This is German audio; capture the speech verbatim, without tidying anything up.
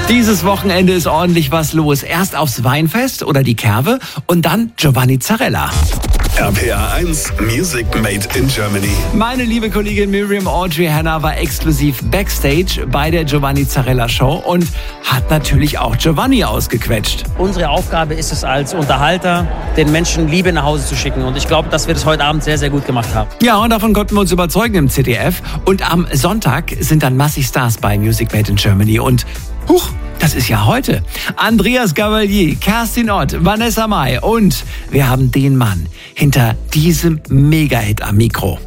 Dieses Wochenende ist ordentlich was los. Erst aufs Weinfest oder die Kerwe und dann Giovanni Zarella. R P R eins Music Made in Germany. Meine liebe Kollegin Miriam Audrey Hanna war exklusiv Backstage bei der Giovanni Zarella Show und hat natürlich auch Giovanni ausgequetscht. Unsere Aufgabe ist es als Unterhalter, den Menschen Liebe nach Hause zu schicken. Und ich glaube, dass wir das heute Abend sehr, sehr gut gemacht haben. Ja, und davon konnten wir uns überzeugen im Z D F. Und am Sonntag sind dann massig Stars bei Music Made in Germany. Und huch, das ist ja heute. Andreas Gabalier, Kerstin Ott, Vanessa Mai und wir haben den Mann hinter diesem Mega-Hit am Mikro.